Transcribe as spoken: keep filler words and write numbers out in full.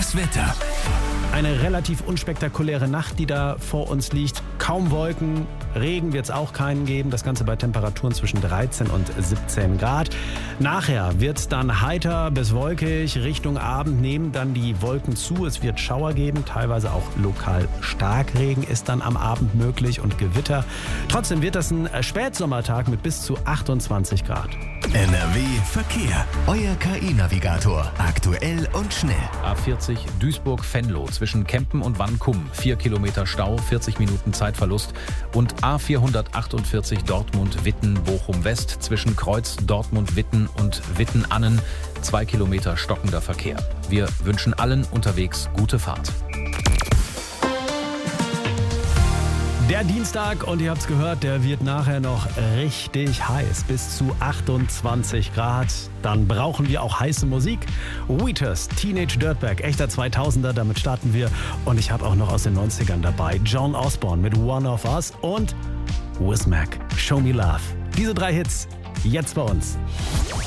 Das Wetter. Eine relativ unspektakuläre Nacht, die da vor uns liegt. Kaum Wolken, Regen wird es auch keinen geben. Das Ganze bei Temperaturen zwischen dreizehn und siebzehn Grad. Nachher wird es dann heiter bis wolkig. Richtung Abend nehmen dann die Wolken zu. Es wird Schauer geben, teilweise auch lokal Starkregen ist dann am Abend möglich und Gewitter. Trotzdem wird das ein Spätsommertag mit bis zu achtundzwanzig Grad. N R W Verkehr. Euer K I-Navigator. Aktuell und schnell. A vierzig Duisburg-Venlo zwischen Kempen und Wankum. Vier Kilometer Stau, vierzig Minuten Zeitverlust. Und A vierhundertachtundvierzig Dortmund-Witten-Bochum-West zwischen Kreuz Dortmund-Witten und Witten-Annen. Zwei Kilometer stockender Verkehr. Wir wünschen allen unterwegs gute Fahrt. Der Dienstag, und ihr habt es gehört, der wird nachher noch richtig heiß, bis zu achtundzwanzig Grad. Dann brauchen wir auch heiße Musik. Wheatus, Teenage Dirtbag, echter zweitausender, damit starten wir. Und ich habe auch noch aus den neunzigern dabei John Osborne mit One of Us und Wizmac, Show Me Love. Diese drei Hits jetzt bei uns.